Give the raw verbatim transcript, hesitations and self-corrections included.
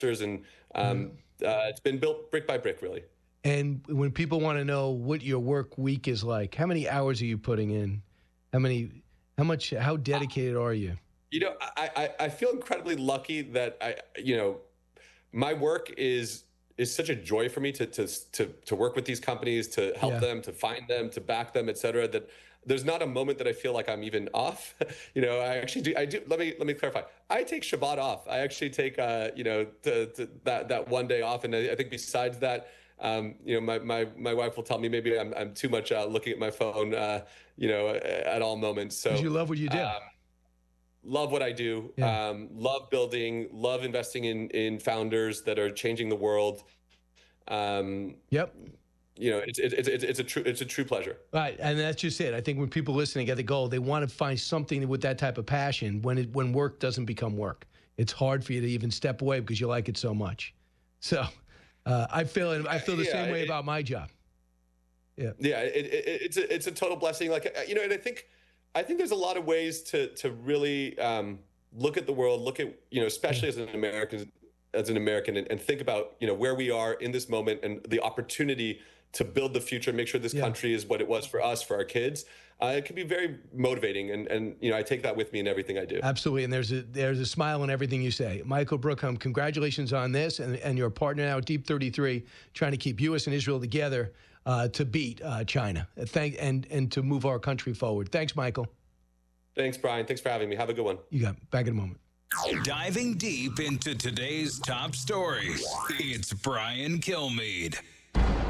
and um, uh, it's been built brick by brick, really. And when people want to know what your work week is like, how many hours are you putting in? How many, how much, how dedicated are you? You know, I, I, I feel incredibly lucky that I, you know, my work is is such a joy for me to to to, to work with these companies, to help Yeah. them, to find them, to back them, et cetera, that there's not a moment that I feel like I'm even off. You know, I actually do. I do. Let me let me clarify. I take Shabbat off. I actually take, uh, you know, to, to that that one day off, and I, I think besides that, um, you know, my, my my wife will tell me maybe I'm I'm too much uh, looking at my phone, uh, you know, at all moments. So Because you love what you do. Um, love what I do. Yeah. Um, love building. Love investing in in founders that are changing the world. Um, Yep. You know, it's it's it's it's a true it's a true pleasure. Right, and that's just it. I think when people listening get the goal, they want to find something with that type of passion. When it when work doesn't become work, it's hard for you to even step away because you like it so much. So, uh, I feel I feel the Yeah, same way it, about my job. Yeah, yeah, it, it, it's a it's a total blessing. Like, you know, and I think I think there's a lot of ways to to really um, look at the world, look at, you know, especially as an American as an American, and, and think about, you know, where we are in this moment and the opportunity to build the future, make sure this Yeah. country is what it was for us, for our kids. Uh, it can be very motivating, and and you know, I take that with me in everything I do. Absolutely, and there's a there's a smile in everything you say. Michael Brookham, congratulations on this, and and your partner now at Deep thirty-three, trying to keep U S and Israel together uh, to beat uh, China. Thank and and to move our country forward. Thanks, Michael. Thanks, Brian. Thanks for having me. Have a good one. You got it. Back in a moment. Diving deep into today's top stories, it's Brian Kilmeade.